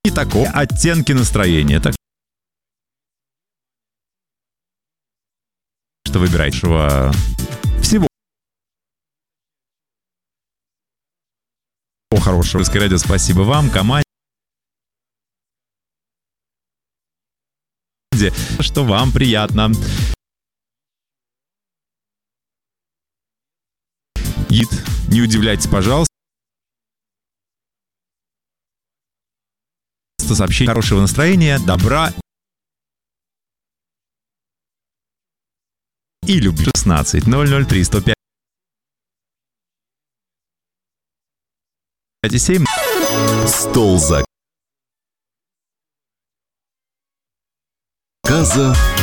И такого оттенки настроения. Так что выбирайте всего хорошего. Русское радио, спасибо вам, команде, что вам приятно. Не удивляйтесь, пожалуйста. Сообщение хорошего настроения, добра и любви. 16 003 105 7. Стол заказа